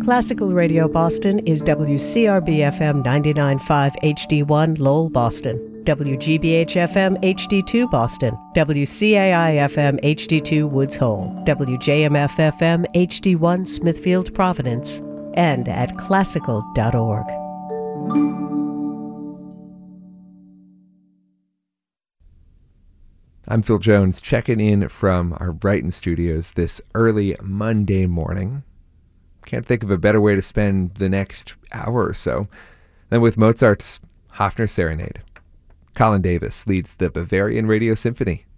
Classical Radio Boston is WCRB-FM 99.5 HD1 Lowell, Boston, WGBH-FM HD2 Boston, WCAI-FM HD2 Woods Hole, WJMF-FM HD1 Smithfield, Providence, and at classical.org. I'm Phil Jones, checking in from our Brighton studios this early Monday morning. Can't think of a better way to spend the next hour or so than with Mozart's Hofner Serenade. Colin Davis leads the Bavarian Radio Symphony.